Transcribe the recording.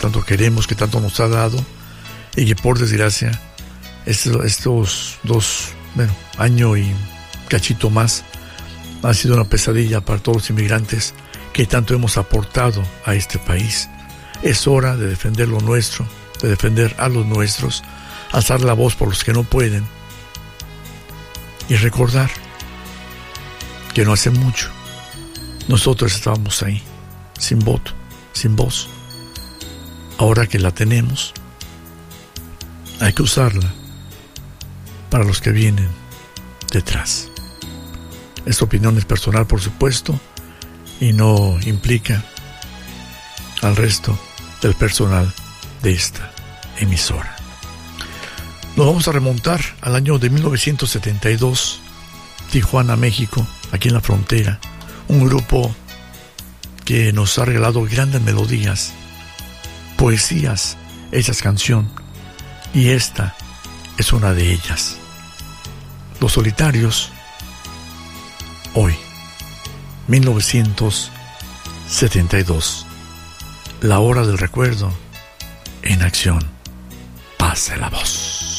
tanto queremos, que tanto nos ha dado, y que por desgracia estos año y cachito más ha sido una pesadilla para todos los inmigrantes que tanto hemos aportado a este país. Es hora de defender lo nuestro, de defender a los nuestros, alzar la voz por los que no pueden y recordar que no hace mucho nosotros estábamos ahí, sin voto, sin voz. Ahora que la tenemos, hay que usarla para los que vienen detrás. Esta opinión es personal, por supuesto, y no implica al resto del personal de esta emisora. Nos vamos a remontar al año de 1972, Tijuana, México, aquí en la frontera. Un grupo que nos ha regalado grandes melodías, poesías hechas canción, y esta es una de ellas. Los Solitarios, hoy, 1972, la hora del recuerdo en acción. Pase la voz.